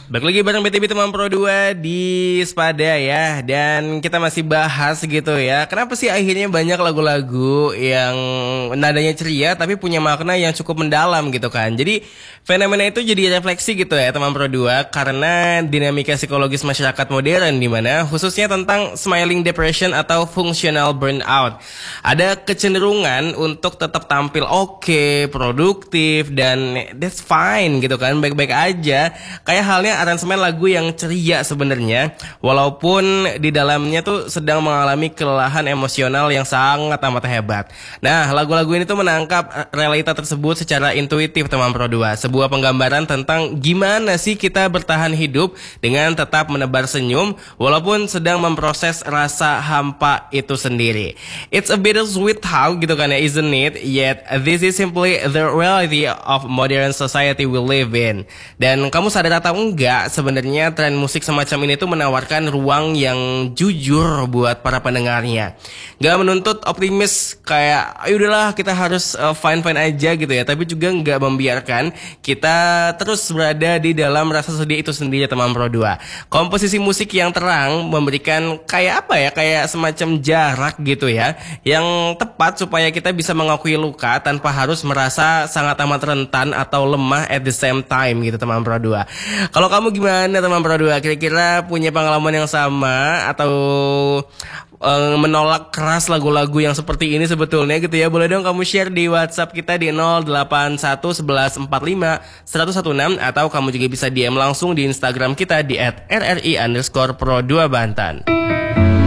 Balik lagi bareng BTB Teman Pro 2 di Spada ya. Dan kita masih bahas gitu ya, kenapa sih akhirnya banyak lagu-lagu yang nadanya ceria tapi punya makna yang cukup mendalam gitu kan. Jadi fenomena itu jadi refleksi gitu ya Teman Pro 2, karena dinamika psikologis masyarakat modern di mana khususnya tentang smiling depression atau functional burnout. Ada kecenderungan untuk tetap tampil oke, produktif, dan that's fine gitu kan, baik-baik aja. Kayak halnya aransemen lagu yang ceria sebenarnya, walaupun di dalamnya tuh sedang mengalami kelelahan emosional yang sangat amat hebat. Nah, lagu-lagu ini tuh menangkap realita tersebut secara intuitif Teman Pro 2. Sebuah penggambaran tentang gimana sih kita bertahan hidup dengan tetap menebar senyum walaupun sedang memproses rasa hampa itu sendiri. It's a bittersweet how gitu kan ya, isn't it? Yet this is simply the reality of modern society we live in. Dan kamu sadar atau enggak, sebenarnya tren musik semacam ini tuh menawarkan ruang yang jujur buat para pendengarnya. Gak menuntut optimis kayak ayo udahlah kita harus fine-fine aja gitu ya, tapi juga gak membiarkan kita terus berada di dalam rasa sedih itu sendiri Teman Pro 2. Komposisi musik yang terang memberikan kayak apa ya, kayak semacam jarak gitu ya, yang tepat supaya kita bisa mengakui luka tanpa harus merasa sangat amat rentan atau lemah at the same time gitu Teman Pro 2. Kalau kamu gimana Teman Pro 2? Kira-kira punya pengalaman yang sama atau menolak keras lagu-lagu yang seperti ini sebetulnya gitu ya? Boleh dong kamu share di WhatsApp kita di 081 11 45 116, atau kamu juga bisa DM langsung di Instagram kita di @rri_pro2bantan.